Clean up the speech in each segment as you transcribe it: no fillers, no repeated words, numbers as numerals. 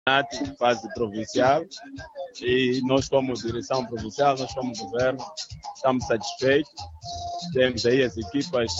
fase provincial, e nós como direção provincial, nós como governo, estamos satisfeitos. Temos aí as equipas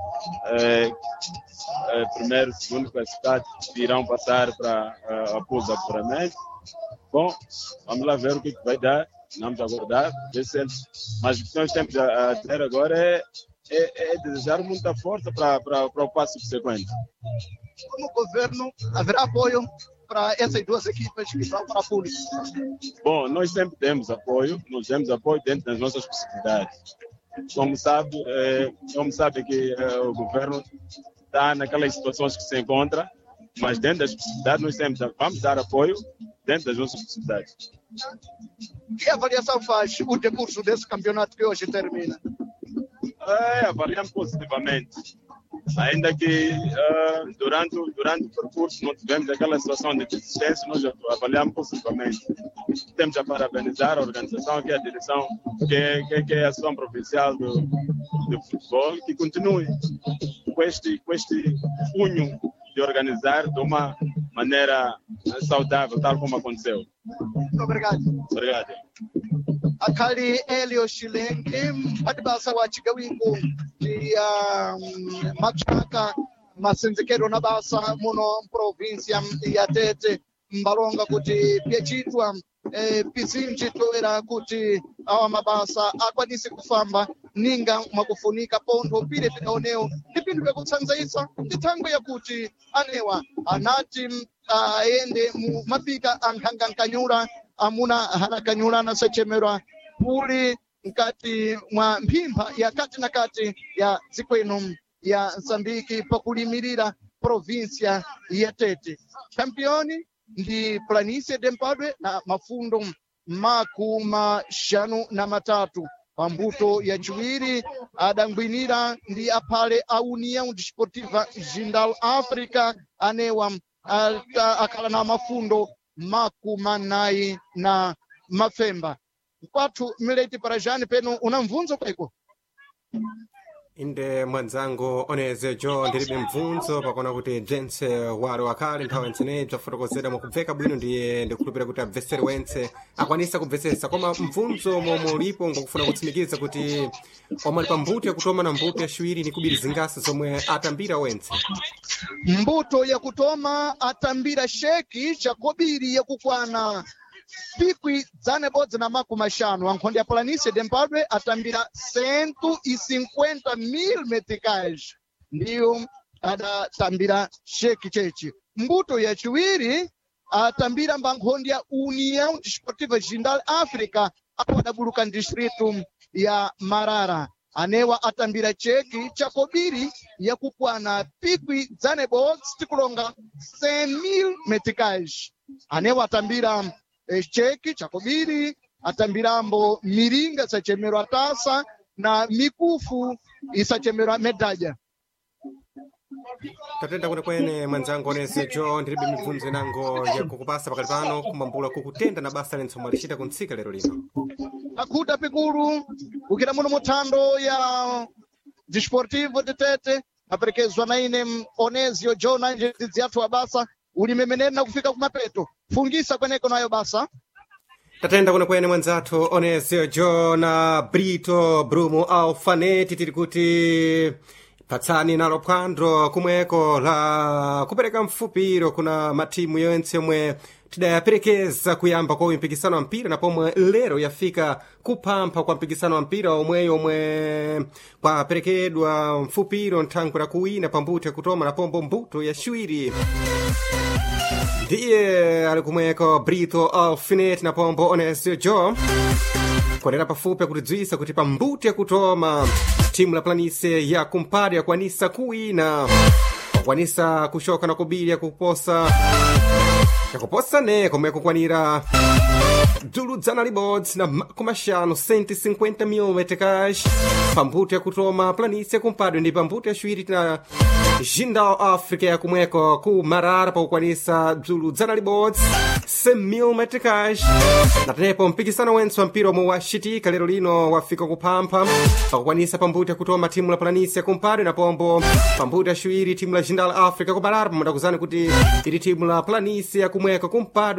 primeiro, segundo classificados que irão passar para após o apuramento. Bom, vamos lá ver o que vai dar, vamos aguardar, mas o que nós temos a dizer agora é desejar muita força para o passo subsequente. Como governo, haverá apoio para essas duas equipas que vão para a pública? Bom, nós sempre temos apoio dentro das nossas possibilidades. Como sabe que o governo está naquelas situações que se encontra, mas dentro das possibilidades nós sempre vamos dar apoio dentro das nossas possibilidades. Que avaliação faz o decurso desse campeonato que hoje termina? Avaliamos positivamente. Ainda que durante o percurso não tivemos aquela situação de desistência, nós avaliamos positivamente. Temos a parabenizar a organização, que é a direção, que é a Associação Provincial do Futebol, que continue com este punho de organizar de uma maneira saudável, tal como aconteceu. Muito obrigado. Obrigado. Akali Elio Shilenge adibasa wachiga wingu ya machaka masenzekero na basa muno provincia ya Tete mbalonga kuti pyechitwa pizinji toera kuti awa mabasa akwanise kufamba ninga mwakufunika pontho pile pikaoneo ndi pinthu pyakutsanzaisa ndi thangwe yakuti anewa anati aende mu mapika ankhangankanyula amuna halakanyula nasechemerwa puli mkati mwa mphimpha ya kati na kati ya zikwenu ya Msambiki pakulimirira provincia ya Tete. Kampioni ndi Planície de Mpadwe na mafundo makumi shanu na matatu. Pambuto ya chiwiri adangwinira ndi aphale a União Desportiva Jindal África anewa akhala na mafundo makumi anayi na mafemba. Kwathu Mileti Parajani peno una mvunzo kweko? Inde mwanzangu oneze jo ndilibe mvunzo pakona kuti jense wale wakale nthawi ntseneyi bzafotokozera mwakubveka bwino ndiye ndikhulupira kuti abvesere wentse akwanisa kubvesesa koma mvunzo momwe ulipo ngakufuna kutsimikiza kuti omwe ali pa mbuto yakutoma na mbuto yaciwiri ni kubiri zingasi zomwe atambira wentse. Mbuto yakutoma atambira sheki chakobiri yakukwana pikwi dzanebodzi na makumi ashanu ankhondo ya Planície de Mpadwe atambira 150.000 meticais ndiyo adatambira sheki chechi. Mbuto ya chiwiri atambira mbankhondo ya União Desportiva Jindal África apo adabuluka distrito ya Marara anewa atambira cheki chakobiri yakukwana pikwi dzanebodzi tikulonga 100.000 meticais anewa atambira cheki chakobiri atambirambo miringa isachemerwa tasa na mikufu isachemerwa medalha. Tatenda kwene mwanzangu onese jo ndilibe mibvunzo inango yakukupasa pakati pano kumambula kukutenda na basa lentso mwalishita kuntsika lero lino. Akhuta pikulu ukira muno muthando ya Desportivo de Tete aperekezwa na ine Onezio John anje dziathu abasa ulimemenena kufika kumapeto fungisa kweneko nayo basa. Tatenda kwene mwanzathu Onezio John na Brito Brumo Alfaneti tiri kuti patsani nalo phwando kumweko la kupereka mfupiro kuna matimu yonse yomwe tidayaperekeza kuyamba kwa mpikisano wa mpira na pomwe lero yafika kuphampha kwa mpikisano wa mpira omwe kwaperekedwa mfupiro nthankwe la kuwina pambuto yakutoma na pombo mbuto yaciwiri. Ndiye ali kumweko Brito Alfinet na pombo Onezio Jo kwanera pafupi akulidziwisa kuti pambuto yakutoma timu la Planície ya kumpadwe yakwanisa kuwina wakwanisa kushoka na kubiri yakuposa ne komwe kukwanira dzuludzana libodzi na kumashanu 150 meticais pambuto ya kutoma planície kumpadwe ndi pambuto ya ciwiri tina jindal africa yakumweko ku marara pakukwanisa dzuludzana libodzi 100 meticais natenepo mpikisano wentso wa mpira omwe wacitika lero lino wafika kuphampha pakukwanisa pambuto ya kutoma timu la planície kumpadwe na pombo pambuto ya ciwiri timu la jindal africa ku marara pamadakuzani kuti ili timu la planície yakumweko kumpadwe